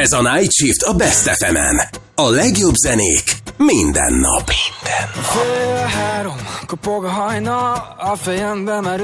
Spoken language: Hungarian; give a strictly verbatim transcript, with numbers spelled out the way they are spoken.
Ez a Night Shift a Best ef emen. A legjobb zenék minden nap. Minden nap. Fél három, kopog a hajna, a fejembe merül